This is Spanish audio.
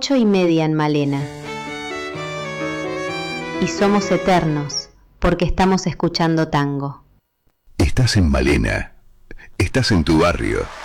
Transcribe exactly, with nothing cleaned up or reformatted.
ocho y media en Malena. Y somos eternos porque estamos escuchando tango. Estás en Malena. Estás en tu barrio.